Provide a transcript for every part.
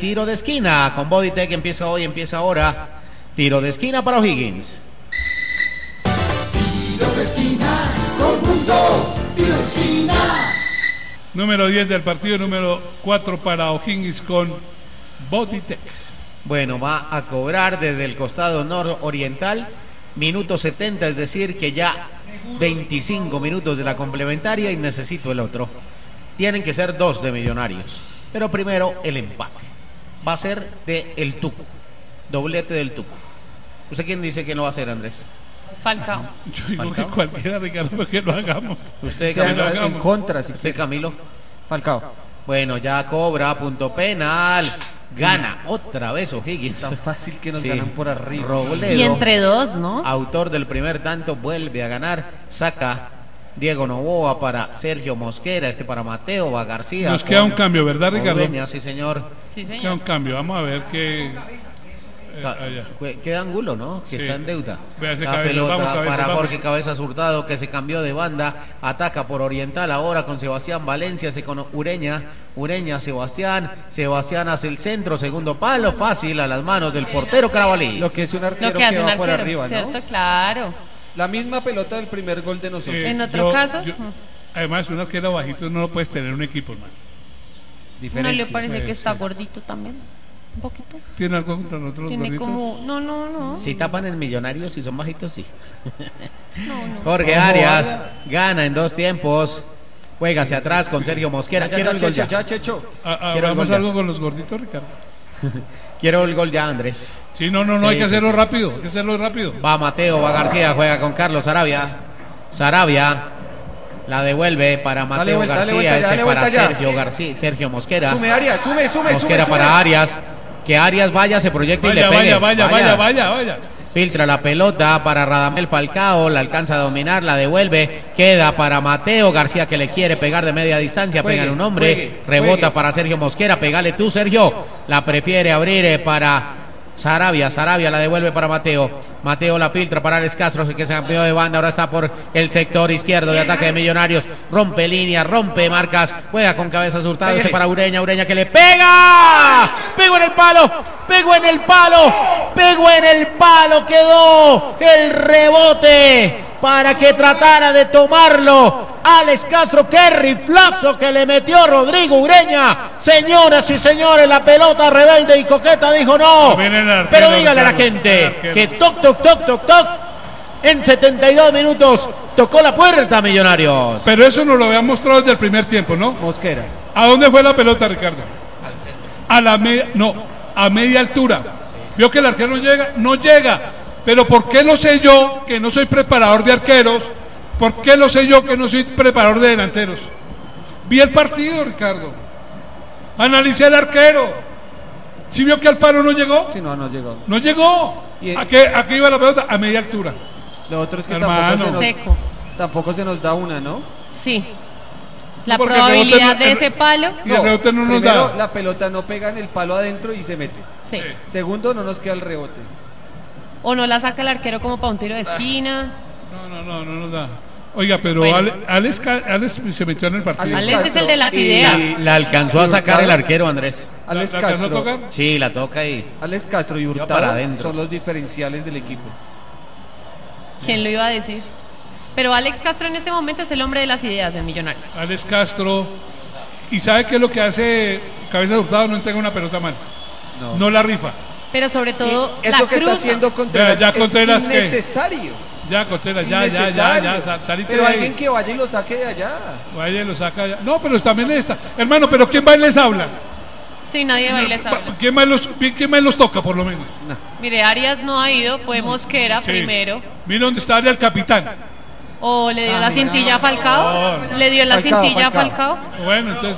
tiro de esquina con Bodytech. Empieza hoy, empieza ahora. Tiro de esquina para O'Higgins. Tiro de esquina con Mundo. Tiro de esquina. Número 10 del partido, número 4 para O'Higgins con Bodytech. Bueno, va a cobrar desde el costado nororiental. Minuto 70, es decir, que ya 25 minutos de la complementaria y necesito el otro. Tienen que ser 2 de Millonarios. Pero primero el empate. Va a ser de el Tucu. Doblete del Tucu. ¿Usted quién dice que no va a ser, Andrés? Falcao. Yo digo ¿Falcao? que cualquiera, Ricardo, que lo hagamos. ¿Usted, Sea Camilo? en contra, si ¿Usted, Camilo? Falcao. Bueno, ya cobra, punto penal. Gana otra vez O'Higgins. Tan fácil que nos Sí. ganan por arriba. Robledo, Y entre dos, ¿no? autor del primer tanto, vuelve a ganar. Saca Diego Novoa para Sergio Mosquera, para Mateo va García. Nos queda un cambio, ¿verdad, Ricardo? Ordeña, sí, señor. Sí, Queda un señor. cambio, vamos a ver qué... allá. Queda Angulo, ¿no? Que Sí. está en deuda. Vea ese La Cabezas, pelota vamos, Cabezas, para vamos. Jorge Cabezas Hurtado, que se cambió de banda. Ataca por Oriental ahora con Sebastián Valencia, con Ureña. Ureña, Sebastián. Sebastián hace el centro, segundo palo, fácil a las manos del portero Carabalí. Lo que es un Lo arquero que que, hace un va por arquero, arriba, ¿cierto? ¿no? Claro. La misma pelota del primer gol de nosotros. En otro caso, Además, un arquero bajito no lo puedes tener en un equipo, hermano. ¿no le Diferencia. parece que está sí. gordito también? Un poquito. ¿Tiene algo contra nosotros los Tiene gorditos? como... No. Si tapan en Millonarios y son bajitos, sí. No. Jorge Arias gana en 2 tiempos. Juega hacia atrás con Sergio Mosquera. Ya, Quiero el gol Checho, ya. ya, Checho. Quiero ¿Hagamos el gol ya. algo con los gorditos, Ricardo? Quiero el gol ya, Andrés. Sí, no, hay Sí, que sí, hacerlo sí. rápido, hay que hacerlo rápido. Va Mateo, va García, juega con Carlos Sarabia. Sarabia la devuelve para Mateo vuelta, dale García, vuelta ya, dale para vuelta ya. Sergio García, Sergio Mosquera. Sume, Arias, sume. Mosquera para Arias. Que Arias vaya, se proyecte y le pegue. Vaya. Filtra la pelota para Radamel Falcao, la alcanza a dominar, la devuelve, queda para Mateo García que le quiere pegar de media distancia, Juegue, pega en un hombre, juegue, rebota juegue. para Sergio Mosquera, pegale tú, Sergio, la prefiere abrir para Sarabia la devuelve para Mateo la filtra para Alex Castro que se cambió de banda, ahora está por el sector izquierdo de ataque de Millonarios, rompe línea, rompe marcas, juega con Cabezas Hurtado, para Ureña que le pega, pegó en el palo, quedó el rebote para que tratara de tomarlo Alex Castro. Qué riflazo que le metió Rodrigo Ureña. Señoras y señores, la pelota rebelde y coqueta dijo no. Pero dígale a la gente que toc. En 72 minutos tocó la puerta Millonarios. Pero eso nos lo habían mostrado desde el primer tiempo, ¿no? Mosquera. ¿A dónde fue la pelota, Ricardo? A media altura. ¿Vio que el arquero no llega? Pero ¿por qué lo sé yo, que no soy preparador de arqueros? ¿Por qué lo sé yo, que no soy preparador de delanteros? Vi el partido, Ricardo. Analicé al arquero. ¿Sí vio que al palo no llegó? Sí, no llegó. No llegó. Y- ¿A qué iba la pelota? A media altura. Lo otro es que Hermano. Seco. tampoco se nos da una, ¿no? Sí. La Porque el probabilidad rebote no- de ese palo, Y el rebote no nos primero, da. la pelota no pega en el palo adentro y se mete. sí. Segundo, no nos queda el rebote. O no la saca el arquero como para un tiro de esquina. No nos da. Oiga, pero Bueno. Alex se metió en el partido. Alex es el de las Y- ideas. La alcanzó a sacar el arquero, Andrés. Alex ¿La alcanzó a Castro, tocar? Sí, la toca y Alex Castro y para Hurtado adentro. son los diferenciales del equipo. ¿Quién lo iba a decir? Pero Alex Castro en este momento es el hombre de las ideas de Millonarios. Alex Castro. ¿Y sabe qué es lo que hace Cabezas Hurtado? No entrega una pelota mal. No la rifa. Pero sobre todo Eso la que está cruz. haciendo Contreras Ya Contreras, es ¿qué? innecesario. Ya, Contreras, ya, Innecesario. salite Pero de ahí. alguien que vaya y lo saque de allá. Vaya y lo saca ya. No, pero también está. Hermano, pero ¿quién va y les habla? Sí, nadie baila esa. ¿Quién más los toca, por lo menos? Mire, Arias no ha ido, fue Mosquera Sí. primero. Mira dónde está el capitán. O le dio la cintilla a Falcao. No. Le dio la Falcao, cintilla a Falcao. Falcao. Bueno, entonces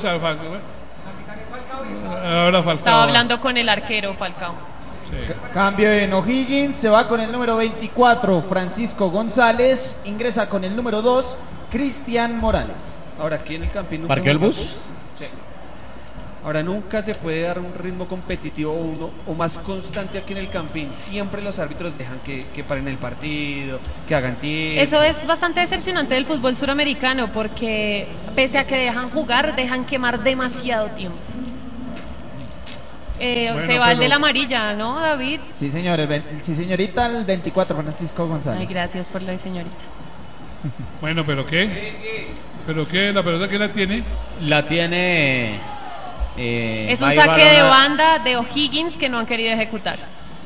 ahora falta. Estaba hablando con el arquero Falcao. Cambio en O'Higgins, se va con el número 24, Francisco González, ingresa con el número 2, Cristian Morales. Ahora aquí en el Campín ¿Parqueó el bus? Sí. Ahora nunca se puede dar un ritmo competitivo o más constante aquí en el Campín. Siempre los árbitros dejan que paren el partido, que hagan tiempo. Eso es bastante decepcionante del fútbol suramericano porque pese a que dejan jugar, dejan quemar demasiado tiempo. Se va el de la amarilla, ¿no, David? Sí, señor, sí, señorita, el 24, Francisco González. Ay, gracias por la señorita. Bueno, ¿pero qué? ¿Pero qué? ¿La pelota que la tiene? La tiene... Es un saque de banda de O'Higgins que no han querido ejecutar.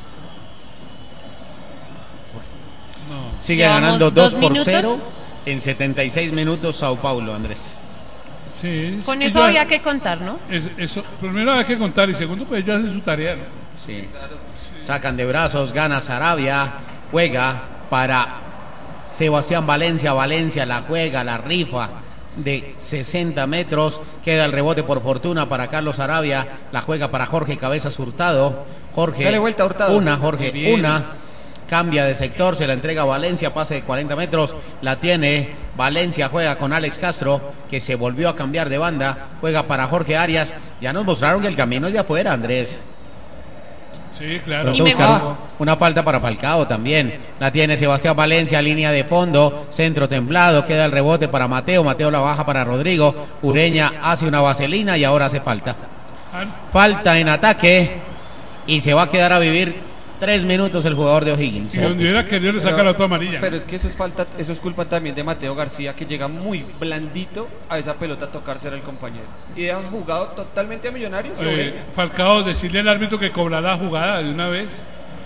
Sigue Llevamos ganando 2 2-0 en 76 minutos Sao Paulo, Andrés. Sí. Con eso había que contar, ¿no? Eso, primero hay que contar y segundo, pues ellos hacen su tarea, ¿no? Sí. Sacan de brazos, gana Sarabia, juega para Sebastián Valencia. Valencia la juega, la rifa de 60 metros. Queda el rebote por fortuna para Carlos Sarabia. La juega para Jorge Cabezas Hurtado. Jorge. Dale vuelta, Hurtado. Jorge, una. Cambia de sector, se la entrega a Valencia, pase de 40 metros, la tiene Valencia, juega con Alex Castro, que se volvió a cambiar de banda, juega para Jorge Arias. Ya nos mostraron que el camino es de afuera, Andrés. Sí, claro. Y me gusta. Una falta para Falcao también. La tiene Sebastián Valencia, línea de fondo, centro templado, queda el rebote para Mateo, Mateo la baja para Rodrigo, Ureña hace una vaselina y ahora hace falta. Falta en ataque y se va a quedar a vivir 3 minutos el jugador de O'Higgins. Y donde hubiera querido le saca la otra amarilla. Pero es que eso es falta, eso es culpa también de Mateo García, que llega muy blandito a esa pelota a tocársela al compañero. Y deja jugado totalmente a Millonarios. Falcao, decirle al árbitro que cobrará la jugada de una vez.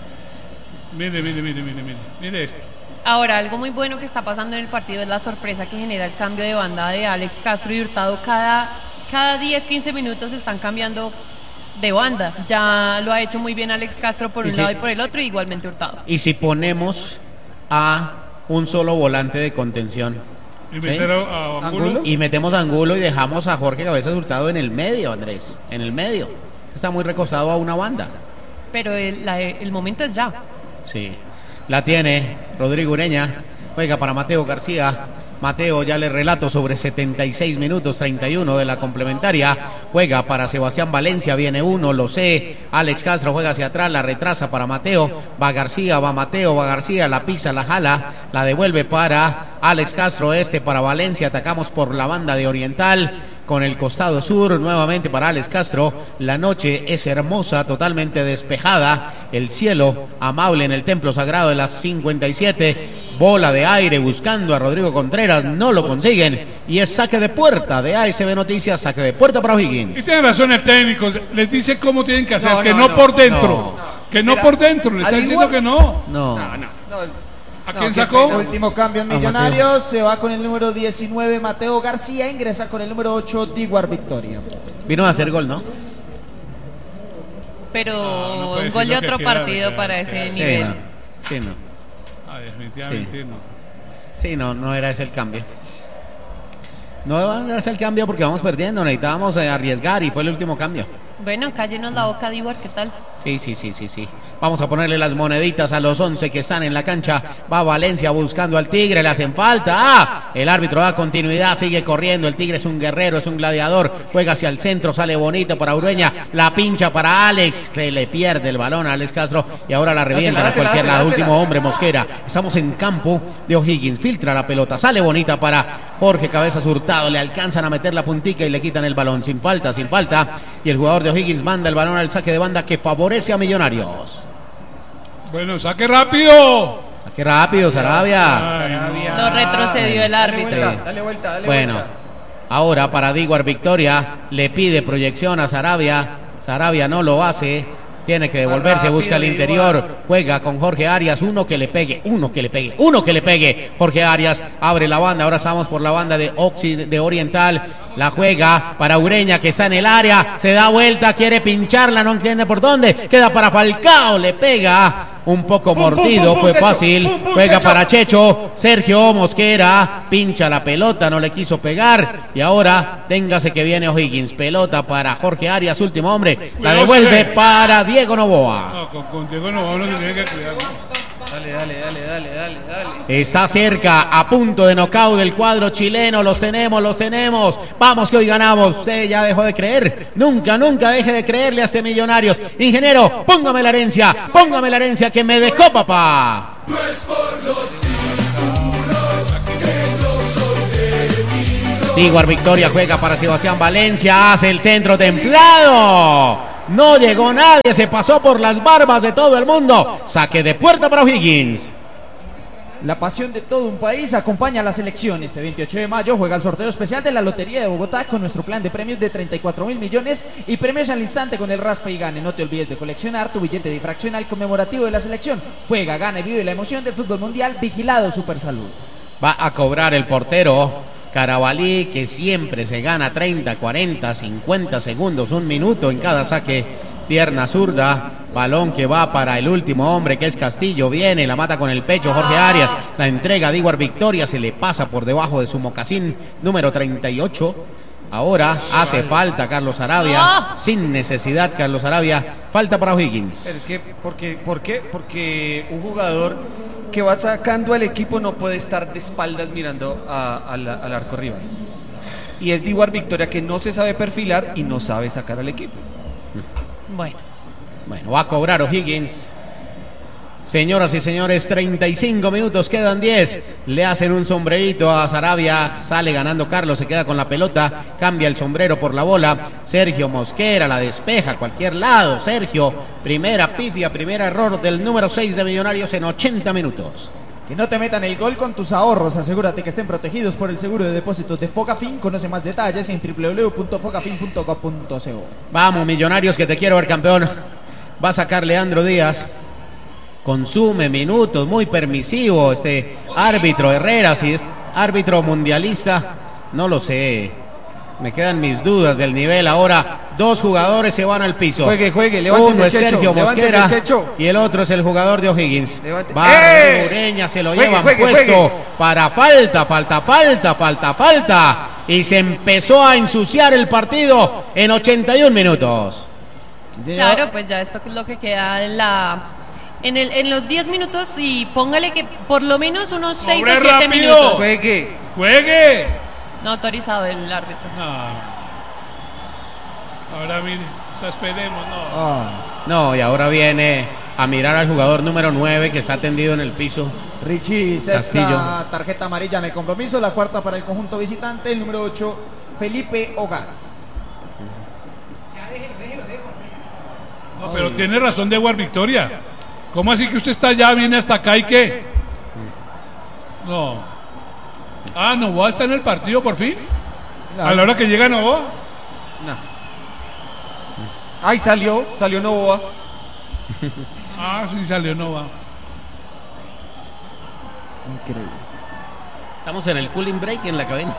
Mire esto. Ahora, algo muy bueno que está pasando en el partido es la sorpresa que genera el cambio de banda de Alex Castro y Hurtado. Cada 10-15 minutos están cambiando de banda. Ya lo ha hecho muy bien Alex Castro por un lado y por el otro, y igualmente Hurtado. Y si ponemos a un solo volante de contención y meter a Angulo. Y metemos a Angulo y dejamos a Jorge Cabezas Hurtado en el medio, Andrés, en el medio. Está muy recostado a una banda. Pero el momento es ya. Sí. La tiene Rodrigo Ureña, juega para Mateo García. Mateo, ya le relato, sobre 76 minutos 31 de la complementaria, juega para Sebastián Valencia, viene uno, lo sé, Alex Castro juega hacia atrás, la retrasa para Mateo, va García, va Mateo, va García, la pisa, la jala, la devuelve para Alex Castro, para Valencia, atacamos por la banda de Oriental, con el costado sur, nuevamente para Alex Castro. La noche es hermosa, totalmente despejada, el cielo amable en el templo sagrado de las 57. Bola de aire buscando a Rodrigo Contreras, no lo consiguen y es saque de puerta de ASB Noticias, saque de puerta para O'Higgins. Y tiene razón el técnico, les dice cómo tienen que hacer, por dentro, por dentro, le está diciendo que no. ¿A quién sacó? El último cambio en Millonarios, se va con el número 19 Mateo García, ingresa con el número 8 Diguar Victoria. Vino a hacer gol, ¿no? Pero un gol de otro partido para ese nivel. Sí, no. Definitivamente no. Sí, no era ese el cambio. No era ese el cambio porque vamos perdiendo, necesitábamos arriesgar y fue el último cambio. Bueno, cállenos la boca, Diguar, ¿qué tal? Sí. Vamos a ponerle las moneditas a los 11 que están en la cancha. Va Valencia buscando al Tigre, le hacen falta. El árbitro da continuidad, sigue corriendo. El Tigre es un guerrero, es un gladiador. Juega hacia el centro, sale bonito para Ureña. La pincha para Alex, que le pierde el balón a Alex Castro. Y ahora la revienta a cualquier lado. Último hombre, Mosquera. Estamos en campo de O'Higgins. Filtra la pelota, sale bonita para Jorge Cabezas Hurtado. Le alcanzan a meter la puntica y le quitan el balón. Sin falta. Y el jugador de O'Higgins manda el balón al saque de banda que favorece a Millonarios. Bueno, saque rápido. Sarabia. Lo retrocedió el árbitro. Dale vuelta. Bueno, ahora para Diguar Victoria, le pide proyección a Sarabia. Sarabia no lo hace. Tiene que devolverse, busca el interior, juega con Jorge Arias, uno que le pegue. Jorge Arias abre la banda, ahora estamos por la banda de Oriental, la juega para Ureña que está en el área, se da vuelta, quiere pincharla, no entiende por dónde, queda para Falcao, le pega, un poco mordido, fue fácil, juega para Checho, Sergio Mosquera, pincha la pelota, no le quiso pegar, y ahora téngase que viene O'Higgins, pelota para Jorge Arias, último hombre, la devuelve para Diego Novoa. No, con Diego Novoa uno se tiene que cuidar. Dale. Está cerca, a punto de nocaut del cuadro chileno, los tenemos, vamos que hoy ganamos. Usted ya dejó de creer, nunca deje de creerle a este Millonarios. Ingeniero, póngame la herencia que me dejó papá. No es por los títulos que yo soy de Diguar Victoria juega para Sebastián Valencia, hace el centro templado. No llegó nadie, se pasó por las barbas de todo el mundo. Saque de puerta para O'Higgins. La pasión de todo un país acompaña a la selección. Este 28 de mayo juega el sorteo especial de la Lotería de Bogotá con nuestro plan de premios de 34.000 millones y premios al instante con el raspa y gane. No te olvides de coleccionar tu billete difraccional conmemorativo de la selección. Juega, gana y vive la emoción del fútbol mundial. Vigilado Supersalud. Va a cobrar el portero Carabalí, que siempre se gana 30, 40, 50 segundos, un minuto en cada saque. Pierna zurda, balón que va para el último hombre, que es Castillo. Viene, la mata con el pecho Jorge Arias. La entrega a Diguar Victoria, se le pasa por debajo de su mocasín número 38. Ahora hace falta Carlos Arabia, sin necesidad Carlos Arabia. Falta para O'Higgins. Pero es que, ¿por qué? Porque un jugador que va sacando al equipo no puede estar de espaldas mirando al arco rival. Y es Diguar Victoria, que no se sabe perfilar y no sabe sacar al equipo. Bueno, va a cobrar O'Higgins. Señoras y señores, 35 minutos, quedan 10. Le hacen un sombrerito a Sarabia. Sale ganando Carlos, se queda con la pelota. Cambia el sombrero por la bola. Sergio Mosquera la despeja a cualquier lado. Sergio, primera pifia, primer error del número 6 de Millonarios en 80 minutos. Que no te metan el gol con tus ahorros. Asegúrate que estén protegidos por el seguro de depósitos de Fogafín. Conoce más detalles en www.fogafin.co.co. Vamos, Millonarios, que te quiero ver campeón. Va a sacar Leandro Díaz. Consume minutos, muy permisivo este árbitro Herrera. Si es árbitro mundialista, no lo sé. Me quedan mis dudas del nivel. Ahora dos jugadores se van al piso. Juegue, uno es Sergio Mosquera y el otro es el jugador de O'Higgins. Va Ureña, se lo llevan puesto para falta. Y se empezó a ensuciar el partido en 81 minutos. Claro, pues ya esto es lo que queda en los 10 minutos, y póngale que por lo menos unos 6 o 7 minutos. Juegue. No autorizado el árbitro. No. Ahora mire, esperemos, No, y ahora viene a mirar al jugador número 9 que está tendido en el piso. Richie, Castillo. sexta tarjeta amarilla en el compromiso, la cuarta para el conjunto visitante, el número 8, Felipe Ogaz. No, pero tiene razón Diguar Victoria. ¿Cómo así que usted está allá, viene hasta acá y qué? No. Novoa está en el partido por fin. A la hora que llega Novoa. No. Ay, salió Novoa. Sí, salió Novoa. Increíble. Estamos en el cooling break en la cabina.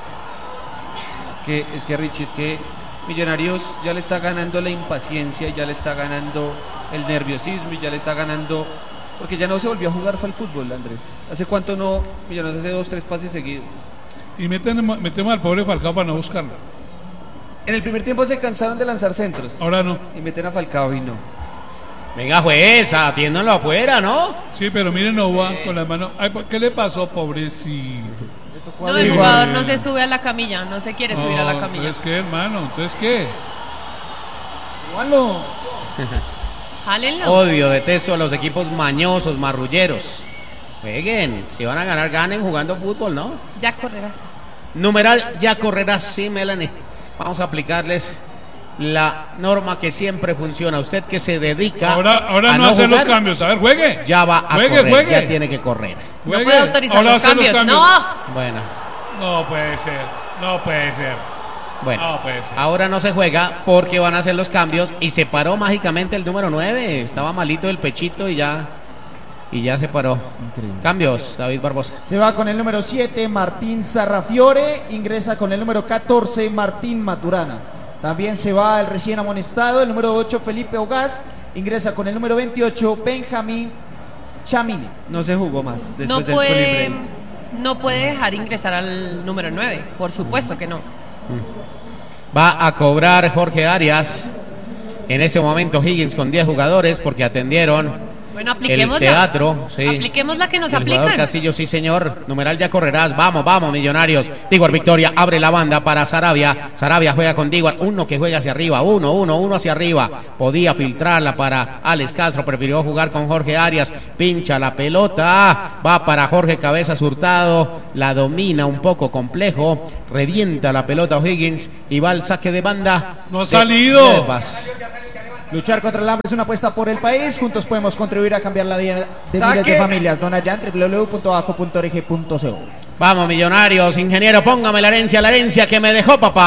Es que Richie, es que Millonarios ya le está ganando la impaciencia, ya le está ganando el nerviosismo y ya le está ganando, porque ya no se volvió a jugar al fútbol, Andrés. ¿Hace cuánto no? Millonarios hace 2, 3 pases seguidos. Y metemos al pobre Falcao para no buscarlo. En el primer tiempo se cansaron de lanzar centros. Ahora no. Y meten a Falcao y no. Venga, juez, atiéndanlo afuera, ¿no? Sí, pero miren Novoa con las manos. Ay, ¿qué le pasó, pobrecito? No, el jugador no se sube a la camilla, no se quiere subir a la camilla. ¿Entonces qué, hermano? ¿Entonces qué? Súbanlo. Jálenlo. Odio, detesto a los equipos mañosos, marrulleros. Jueguen, si van a ganar, ganen jugando fútbol, ¿no? Ya correrás. Numeral, ya correrás, sí, Melanie. Vamos a aplicarles la norma que siempre funciona. Usted que se dedica ahora a no hacer jugar, los cambios. A ver, juegue. ya va a correr, ya tiene que correr. Juegue. No puede autorizar Ahora los hacer cambios. No. Bueno, No puede ser. bueno, No puede ser. ahora no se juega porque van a hacer los cambios y se paró mágicamente el número 9. Estaba malito del pechito y ya se paró. Increíble. Cambios, David Barbosa. Se va con el número 7, Martín Sarrafiore. Ingresa con el número 14, Martín Maturana. También se va el recién amonestado, el número 8, Felipe Ogaz. Ingresa con el número 28, Benjamín Chamini. No se jugó más después No del puede, cooling no puede dejar ingresar al número 9, por supuesto que no. Va a cobrar Jorge Arias. En ese momento Higgins con 10 jugadores porque atendieron Bueno, el apliquemos teatro. Sí. Apliquemos la que nos El jugador aplican. Castillo, sí señor. Numeral, ya correrás. Vamos, Millonarios. Diguar Victoria abre la banda para Sarabia. Sarabia juega con Diguar. Uno que juega hacia arriba. Uno hacia arriba. Podía filtrarla para Alex Castro. Prefirió jugar con Jorge Arias. Pincha la pelota. Va para Jorge Cabezas Hurtado. La domina un poco complejo. Revienta la pelota O'Higgins. Y va al saque de banda. No ha salido. Nervas. Luchar contra el hambre es una apuesta por el país. Juntos podemos contribuir a cambiar la vida de miles de familias. Dona ya en www.aco.org.co. Vamos, Millonarios. Ingeniero, póngame la herencia que me dejó papá.